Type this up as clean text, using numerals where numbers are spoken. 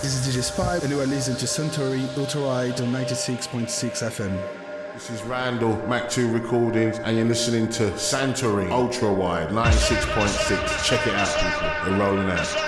This is DJ Spy, and you are listening to Suntory Ultra-Wide on 96.6 FM. This is Randall, Mac 2 Recordings, and you're listening to Suntory Ultra Wide 96.6. Check it out, people. We're rolling out.